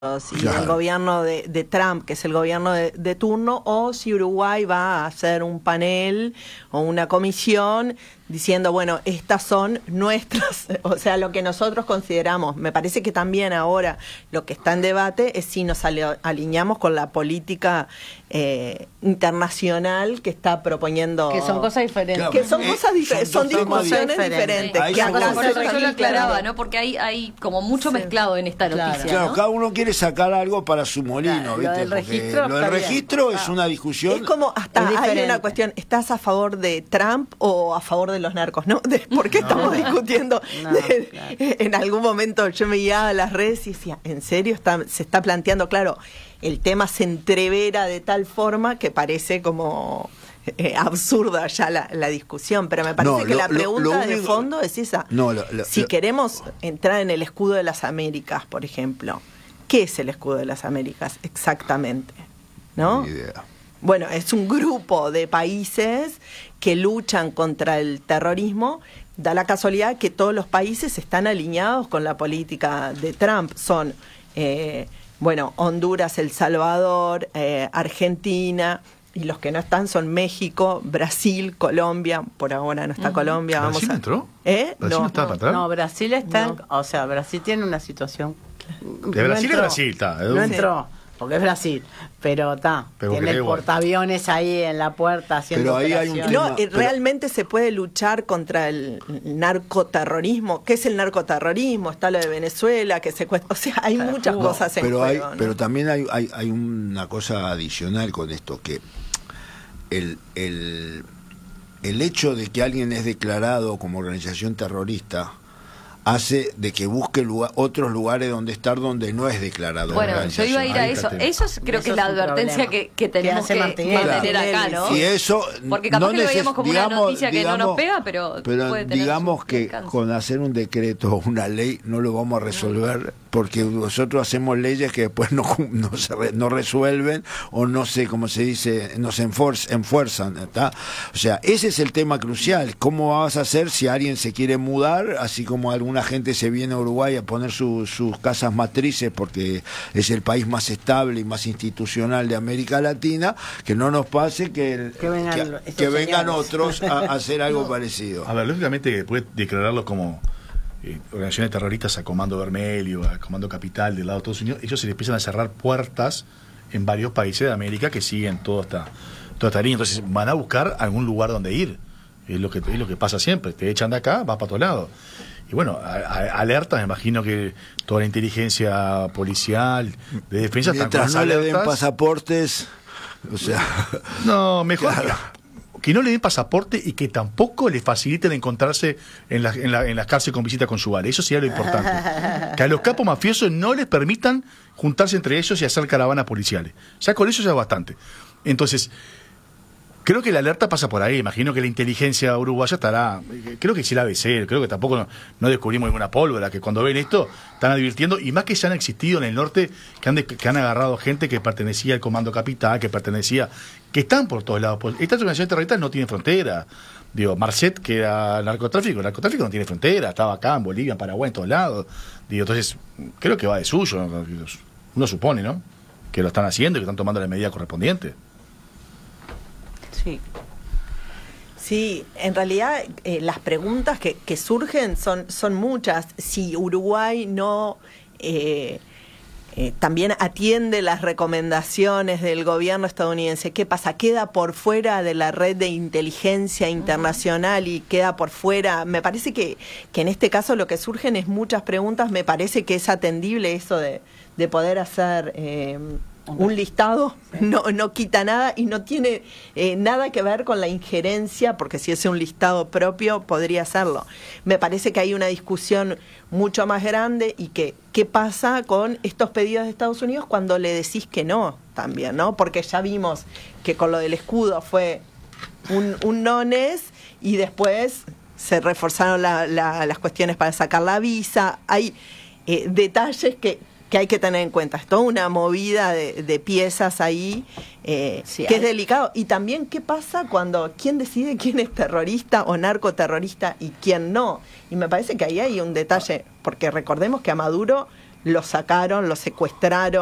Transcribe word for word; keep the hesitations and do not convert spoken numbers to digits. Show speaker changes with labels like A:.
A: y
B: Claro.
A: el gobierno de, de Trump, que es el gobierno de, de turno, o si Uruguay va a hacer un panel o una comisión diciendo, bueno, estas son nuestras, o sea, lo que nosotros consideramos. Me parece que también ahora lo que está en debate es si nos ale- alineamos con la política eh, internacional que está proponiendo.
C: Que son cosas diferentes.
B: Claro,
A: Que son
B: eh,
A: cosas diferentes,
B: son
A: son
B: dos temas
A: discusiones
C: diferentes.
A: diferentes.
B: Ahí
A: que
B: son
A: acá
B: dos
D: Por
A: se
D: eso
A: están
D: yo lo aclaraba,
A: aclarando.
D: ¿no? Porque hay, hay como mucho
A: Sí.
D: mezclado en esta
C: Claro.
D: noticia,
B: Claro,
D: ¿no?
B: cada uno quiere sacar algo para su molino,
C: Claro, lo
B: ¿viste?
C: del
B: Porque
C: registro
B: lo del
C: está bien.
B: registro es
C: Claro.
B: una discusión.
A: Es como hasta
C: Es
A: hay
C: diferente.
A: una cuestión, ¿estás a favor de Trump o a favor de los narcos? ¿No? De, ¿Por qué estamos discutiendo?
C: No,
A: De-
C: claro.
A: En algún momento yo me guiaba a las redes y decía, ¿en serio está, se está planteando? Claro, el tema se entrevera de tal forma que parece como eh, absurda ya la, la discusión, pero me parece
B: No,
A: que
B: lo-
A: la
B: lo-
A: pregunta
B: lo
A: de
B: único-
A: fondo es esa.
B: No, lo- lo-
A: si
B: lo-
A: queremos entrar en el escudo de las Américas, por ejemplo, ¿qué es el escudo de las Américas exactamente? ¿No?
B: Ni idea.
A: Bueno, es un grupo de países que luchan contra el terrorismo. Da la casualidad que todos los países están alineados con la política de Trump. Son, eh, bueno, Honduras, El Salvador, eh, Argentina, y los que no están son México, Brasil, Colombia. Por ahora no está
C: Ujú.
A: Colombia. Vamos
E: ¿Brasil
A: a...
E: entró?
A: ¿Eh?
E: ¿Brasil no está para atrás?
C: No, Brasil está, en-
A: No.
C: o sea, Brasil tiene una situación.
E: De Brasil es Brasil, está.
C: No entró, porque es Brasil, pero está.
E: Pero
C: Tiene
E: que
C: el
E: igual.
C: portaaviones ahí en la puerta haciendo
B: Pero ahí hay un
C: operaciones.
A: No,
B: tema,
A: eh,
B: pero-
A: realmente se puede luchar contra el narcoterrorismo. ¿Qué es el narcoterrorismo? Está lo de Venezuela, que secuestra. O sea, hay muchas
B: No,
A: cosas en
B: pero hay,
A: juego, ¿no?
B: pero también hay, hay, hay una cosa adicional con esto, que el, el, el hecho de que alguien es declarado como organización terrorista hace de que busque lugar, otros lugares donde estar donde no es declarado.
D: Bueno, yo
B: organización.
D: iba a ir a
E: Ahí
D: eso.
E: está el tema.
D: Eso es- creo
C: Eso
D: que es
C: es
D: la
C: un
D: advertencia
C: problema.
D: que, que tenemos
C: hace
D: que
C: Martinelli.
D: mantener
A: Claro.
D: acá, ¿no?
B: Y eso
D: Porque capaz
B: no
D: que lo
B: neces-
D: veíamos como una
B: digamos-
D: noticia que no nos
B: digamos-
D: pega, pero,
B: pero
D: puede tener
B: digamos
D: su
B: que
D: alcance.
B: con hacer un decreto o una ley no lo vamos a resolver, porque nosotros hacemos leyes que después no, cum- no, se re- no resuelven o no sé cómo se dice, nos enfor- enfuerzan, ¿está? O sea, ese es el tema crucial. ¿Cómo vas a hacer si alguien se quiere mudar, así como alguna gente se viene a Uruguay a poner su- sus casas matrices porque es el país más estable y más institucional de América Latina? Que no nos pase que, el-
C: Que vengan
B: que-
C: estos
B: que vengan
C: señores.
B: otros a, a hacer algo parecido.
E: A ver, lógicamente puede declararlos como eh, organizaciones terroristas a Comando Vermelho, a Comando Capital del lado de Estados Unidos. Ellos se les empiezan a cerrar puertas en varios países de América que siguen toda esta, toda esta línea. Entonces van a buscar algún lugar donde ir. Es lo que, es lo que pasa siempre. Te echan de acá, vas para otro lado. Y bueno, a- a- alertas, me imagino que toda la inteligencia policial, de defensa, están con
B: Mientras
E: las
B: no le den
E: alertas.
B: pasaportes, o sea,
E: No, mejor
B: Claro.
E: que no le den pasaporte y que tampoco le faciliten encontrarse en, la, en, la, en las cárceles con visita consular. Eso sería lo importante. Que a los capos mafiosos no les permitan juntarse entre ellos y hacer caravanas policiales. Ya con eso ya es bastante. Entonces, creo que la alerta pasa por ahí. Imagino que la inteligencia uruguaya estará, creo que sí la A B C, creo que tampoco no, no descubrimos ninguna pólvora, que cuando ven esto están advirtiendo, y más que ya han existido en el norte, que han, de- que han agarrado gente que pertenecía al Comando Capital, que pertenecía, que están por todos lados. Pues estas organizaciones terroristas no tienen frontera. Digo, Marcet, que era narcotráfico, el narcotráfico no tiene frontera, estaba acá en Bolivia, en Paraguay, en todos lados. Digo, entonces, creo que va de suyo. Uno supone, ¿no? Que lo están haciendo y que están tomando la medida correspondiente.
C: Sí.
A: Sí, en realidad eh, las preguntas que, que surgen son, son muchas. Si Uruguay no eh, eh, también atiende las recomendaciones del gobierno estadounidense, ¿qué pasa? ¿Queda por fuera de la red de inteligencia internacional y queda por fuera? Me parece que, que en este caso lo que surgen es muchas preguntas. Me parece que es atendible eso de, de poder hacer... Eh, un listado, no, no quita nada y no tiene eh, nada que ver con la injerencia, porque si es un listado propio podría hacerlo. Me parece que hay una discusión mucho más grande y que qué pasa con estos pedidos de Estados Unidos cuando le decís que no también, ¿no? Porque ya vimos que con lo del escudo fue un, un nones y después se reforzaron la, la, las cuestiones para sacar la visa. Hay eh, detalles que que hay que tener en cuenta. Es toda una movida de, de piezas ahí eh,
C: Sí,
A: que
C: hay.
A: es delicado. Y también, ¿qué pasa cuando quién decide quién es terrorista o narcoterrorista y quién no? Y me parece que ahí hay un detalle, porque recordemos que a Maduro lo sacaron, lo secuestraron.